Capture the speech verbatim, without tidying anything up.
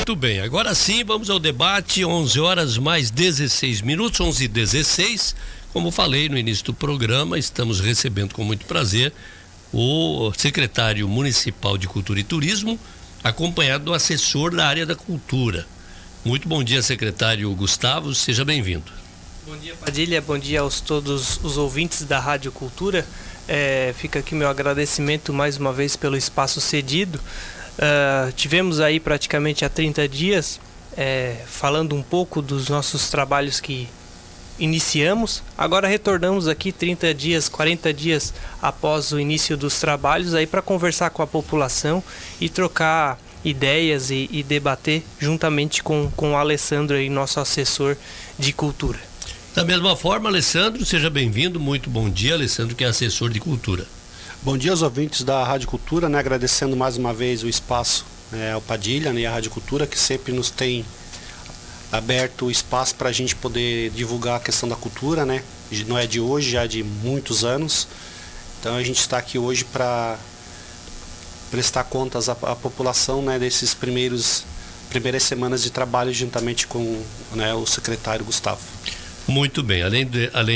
Muito bem, agora sim vamos ao debate, onze horas mais dezesseis minutos, onze e dezesseis. Como falei no início do programa, estamos recebendo com muito prazer o secretário municipal de Cultura e Turismo, acompanhado do assessor da área da cultura. Muito bom dia, secretário Gustavo, seja bem-vindo. Bom dia, Padilha, bom dia aos todos os ouvintes da Rádio Cultura. É, fica aqui meu agradecimento mais uma vez pelo espaço cedido. Uh, tivemos aí praticamente há trinta dias é, falando um pouco dos nossos trabalhos que iniciamos. Agora retornamos aqui trinta dias, quarenta dias após o início dos trabalhos aí para conversar com a população e trocar ideias e, e debater juntamente com, com o Alessandro, aí, nosso assessor de cultura. Da mesma forma, Alessandro, seja bem-vindo. Muito bom dia, Alessandro, que é assessor de cultura. Bom dia aos ouvintes da Rádio Cultura, né? Agradecendo mais uma vez o espaço, né, ao Padilha, né, e a Rádio Cultura, que sempre nos tem aberto o espaço para a gente poder divulgar a questão da cultura, né? Não é de hoje, já é de muitos anos. Então a gente está aqui hoje para prestar contas à, à população, né, desses primeiros primeiras semanas de trabalho juntamente com, né, o secretário Gustavo. Muito bem, além de, além